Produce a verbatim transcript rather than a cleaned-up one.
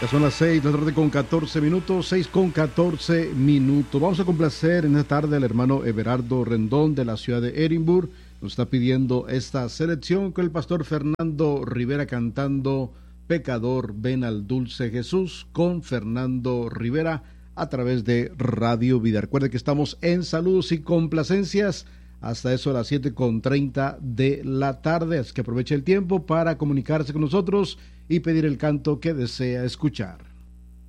Ya son las seis de la tarde con catorce minutos, seis con catorce minutos. Vamos a complacer en esta tarde al hermano Everardo Rendón de la ciudad de Edimburgo. Nos está pidiendo esta selección con el pastor Fernando Rivera cantando Pecador, ven al dulce Jesús, con Fernando Rivera a través de Radio Vida. Recuerde que estamos en saludos y complacencias hasta eso a las siete con treinta de la tarde, así que aproveche el tiempo para comunicarse con nosotros y pedir el canto que desea escuchar.